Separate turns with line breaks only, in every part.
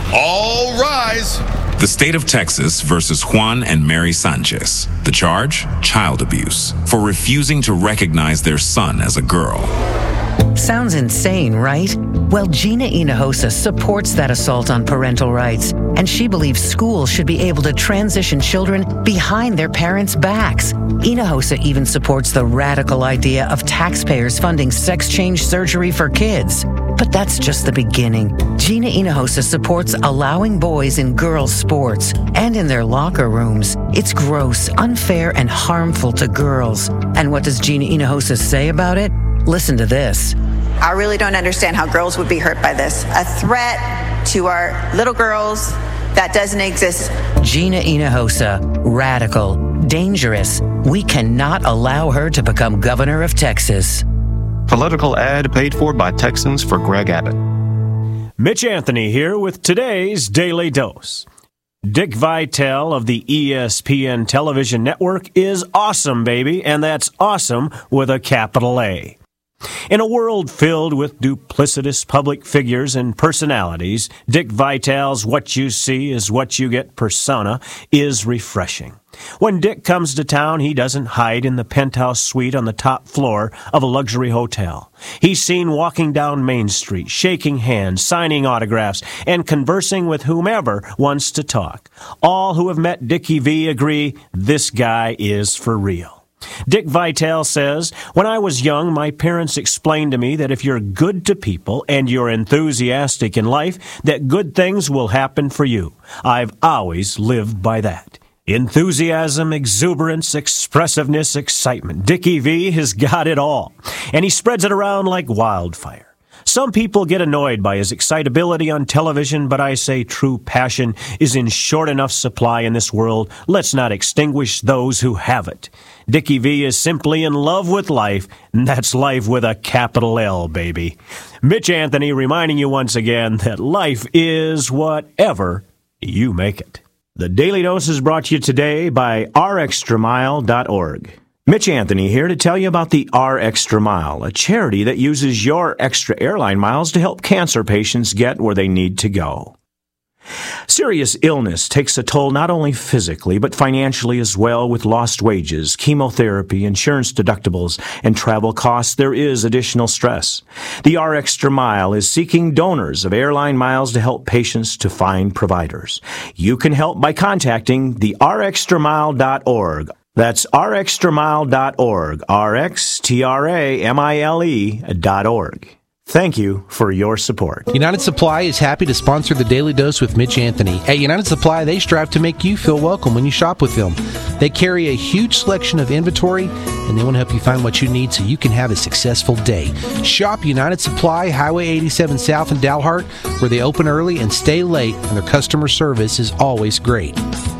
All rise.
The state of Texas versus Juan and Mary Sanchez. The charge? Child abuse for refusing to recognize their son as a girl.
Sounds insane, right? Well, Gina Hinojosa supports that assault on parental rights, and she believes schools should be able to transition children behind their parents' backs. Hinojosa even supports the radical idea of taxpayers funding sex change surgery for kids. But that's just the beginning. Gina Hinojosa supports allowing boys in girls' sports and in their locker rooms. It's gross, unfair, and harmful to girls. And what does Gina Hinojosa say about it? Listen to this.
I really don't understand how girls would be hurt by this. A threat to our little girls that doesn't exist.
Gina Hinojosa, radical, dangerous. We cannot allow her to become governor of Texas.
Political ad paid for by Texans for Greg Abbott.
Mitch Anthony here with today's Daily Dose. Dick Vitale of the ESPN television network is awesome, baby, and that's awesome with a capital A. In a world filled with duplicitous public figures and personalities, Dick Vitale's "what you see is what you get" persona is refreshing. When Dick comes to town, he doesn't hide in the penthouse suite on the top floor of a luxury hotel. He's seen walking down Main Street, shaking hands, signing autographs, and conversing with whomever wants to talk. All who have met Dickie V agree this guy is for real. Dick Vitale says, "When I was young, my parents explained to me that if you're good to people and you're enthusiastic in life, that good things will happen for you. I've always lived by that." Enthusiasm, exuberance, expressiveness, excitement. Dickie V has got it all, and he spreads it around like wildfire. Some people get annoyed by his excitability on television, but I say true passion is in short enough supply in this world. Let's not extinguish those who have it. Dickie V is simply in love with life, and that's life with a capital L, baby. Mitch Anthony reminding you once again that life is whatever you make it. The Daily Dose is brought to you today by rextramile.org. Mitch Anthony here to tell you about the R Extra Mile, a charity that uses your extra airline miles to help cancer patients get where they need to go. Serious illness takes a toll not only physically, but financially as well. With lost wages, chemotherapy, insurance deductibles, and travel costs, there is additional stress. The R Extra Mile is seeking donors of airline miles to help patients to find providers. You can help by contacting the rextramile.org. That's rextramile.org, rxtramile.org. Thank you for your support.
United Supply is happy to sponsor the Daily Dose with Mitch Anthony. At United Supply, they strive to make you feel welcome when you shop with them. They carry a huge selection of inventory, and they want to help you find what you need so you can have a successful day. Shop United Supply, Highway 87 South in Dalhart, where they open early and stay late, and their customer service is always great.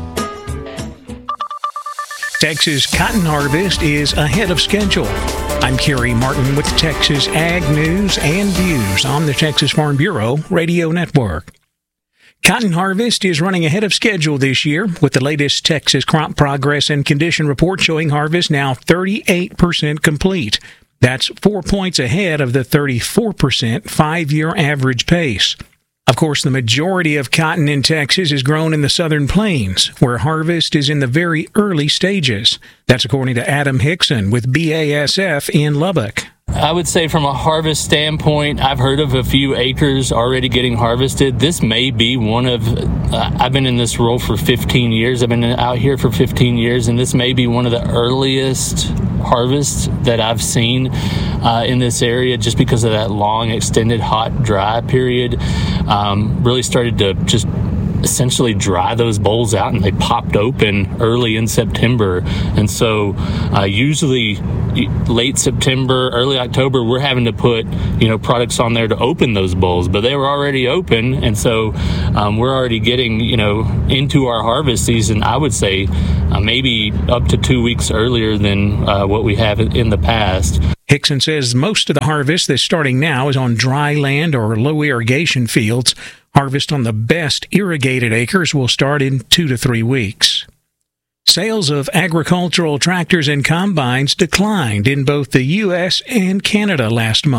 Texas cotton harvest is ahead of schedule. I'm Kerry Martin with Texas Ag News and Views on the Texas Farm Bureau Radio Network. Cotton harvest is running ahead of schedule this year, with the latest Texas Crop Progress and Condition Report showing harvest now 38% complete. That's 4 points ahead of the 34% five-year average pace. Of course, the majority of cotton in Texas is grown in the Southern Plains, where harvest is in the very early stages. That's according to Adam Hickson with BASF in Lubbock.
I would say from a harvest standpoint, I've heard of a few acres already getting harvested. This may be one of, I've been in this role for 15 years. I've been out here for 15 years, and this may be one of the earliest harvests that I've seen in this area, just because of that long, extended, hot, dry period. Really started to just essentially dry those bowls out, and they popped open early in September. And so usually late September, early October, we're having to put products on there to open those bowls, but they were already open. And so we're already getting into our harvest season, I would say maybe up to 2 weeks earlier than what we have in the past.
Hickson says most of the harvest that's starting now is on dry land or low irrigation fields. Harvest on the best irrigated acres will start in 2 to 3 weeks. Sales of agricultural tractors and combines declined in both the U.S. and Canada last month.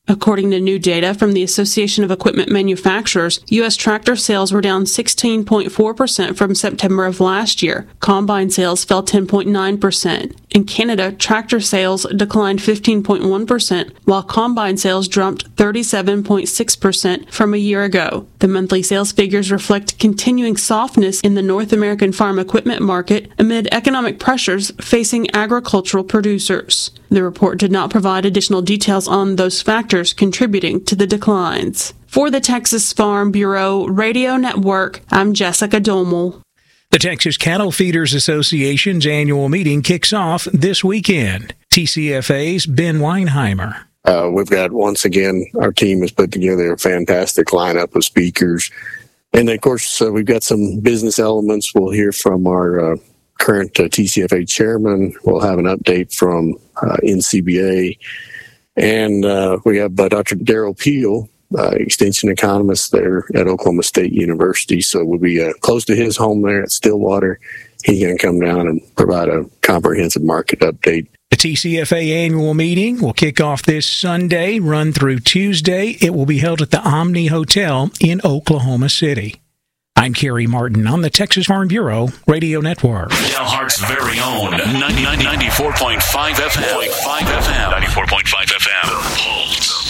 According to new data from the Association of Equipment Manufacturers, U.S. tractor sales were down 16.4% from September of last year. Combine sales fell 10.9%. In Canada, tractor sales declined 15.1%, while combine sales jumped 37.6% from a year ago. The monthly sales figures reflect continuing softness in the North American farm equipment market amid economic pressures facing agricultural producers. The report did not provide additional details on those factors contributing to the declines. For the Texas Farm Bureau Radio Network, I'm Jessica Domel.
The Texas Cattle Feeders Association's annual meeting kicks off this weekend. TCFA's Ben Weinheimer.
We've got, once again, our team has put together a fantastic lineup of speakers. And, of course, we've got some business elements. We'll hear from our current TCFA chairman. We'll have an update from NCBA. And we have Dr. Darrell Peel, extension economist there at Oklahoma State University. So we'll be close to his home there at Stillwater. He's going to come down and provide a comprehensive market update.
The TCFA annual meeting will kick off this Sunday, run through Tuesday. It will be held at the Omni Hotel in Oklahoma City. I'm Kerry Martin on the Texas Farm Bureau Radio Network.
Dalhart's very own 94.5 FM. 94.5 FM.